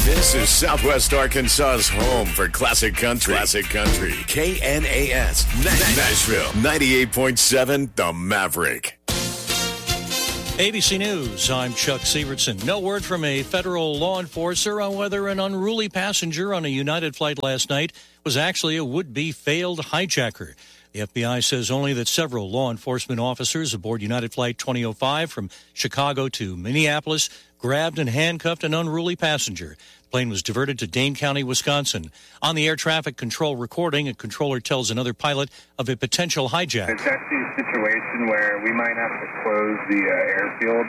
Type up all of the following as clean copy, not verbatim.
This is Southwest Arkansas's home for classic country. Classic country. KNAS. Nashville. 98.7 The Maverick. ABC News, I'm Chuck Sievertson. No word from a federal law enforcer on whether an unruly passenger on a United flight last night was actually a would-be failed hijacker. The FBI says only that several law enforcement officers aboard United Flight 2005 from Chicago to Minneapolis grabbed and handcuffed an unruly passenger. The plane was diverted to Dane County, Wisconsin. On the air traffic control recording, a controller tells another pilot of a potential hijack. It's actually a situation where we might have to close the airfield.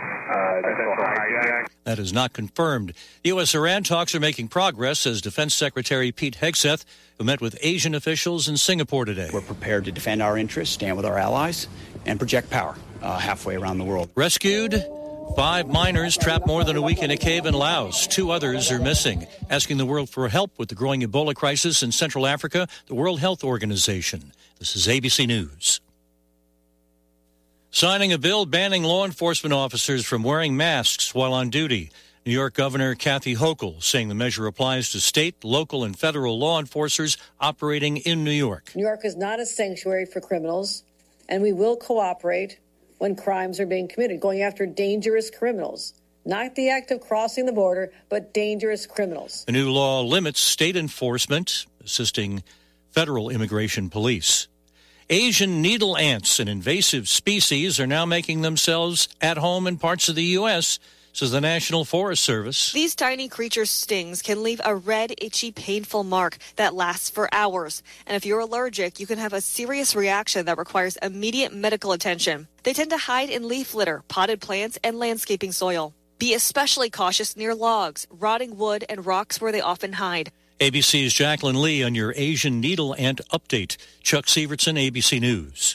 That is not confirmed. U.S.-Iran talks are making progress, says Defense Secretary Pete Hegseth, who met with Asian officials in Singapore today. We're prepared to defend our interests, stand with our allies, and project power halfway around the world. Rescued. 5 miners trapped more than a week in a cave in Laos. 2 others are missing. Asking the world for help with the growing Ebola crisis in Central Africa, the World Health Organization. This is ABC News. Signing a bill banning law enforcement officers from wearing masks while on duty. New York Governor Kathy Hochul saying the measure applies to state, local, and federal law enforcers operating in New York. New York is not a sanctuary for criminals, and we will cooperate when crimes are being committed, going after dangerous criminals. Not the act of crossing the border, but dangerous criminals. The new law limits state enforcement, assisting federal immigration police. Asian needle ants, an invasive species, are now making themselves at home in parts of the U.S., says the National Forest Service. These tiny creatures' stings can leave a red, itchy, painful mark that lasts for hours. And if you're allergic, you can have a serious reaction that requires immediate medical attention. They tend to hide in leaf litter, potted plants, and landscaping soil. Be especially cautious near logs, rotting wood, and rocks where they often hide. ABC's Jacqueline Lee on your Asian needle ant update. Chuck Sievertson, ABC News.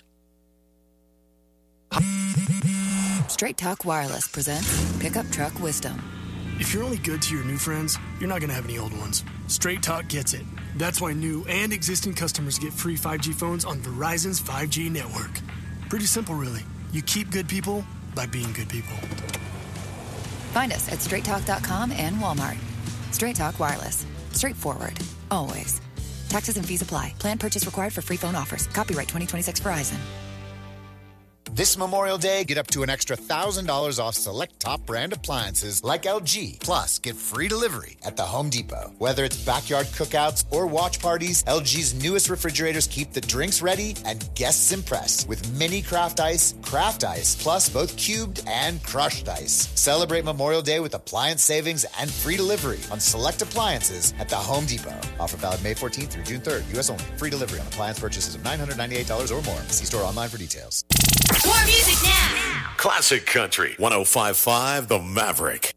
Straight Talk Wireless presents Pickup Truck Wisdom. If you're only good to your new friends, you're not going to have any old ones. Straight Talk gets it. That's why new and existing customers get free 5G phones on Verizon's 5G network. Pretty simple, really. You keep good people by being good people. Find us at straighttalk.com and Walmart. Straight Talk Wireless. Straightforward. Always. Taxes and fees apply. Plan purchase required for free phone offers. Copyright 2026 Verizon. This Memorial Day, get up to an extra $1,000 off select top brand appliances like LG. Plus, get free delivery at the Home Depot. Whether it's backyard cookouts or watch parties, LG's newest refrigerators keep the drinks ready and guests impressed with mini craft ice, plus both cubed and crushed ice. Celebrate Memorial Day with appliance savings and free delivery on select appliances at the Home Depot. Offer valid May 14th through June 3rd. U.S. only. Free delivery on appliance purchases of $998 or more. See store online for details. More music now. Classic Country 105.5 The Maverick.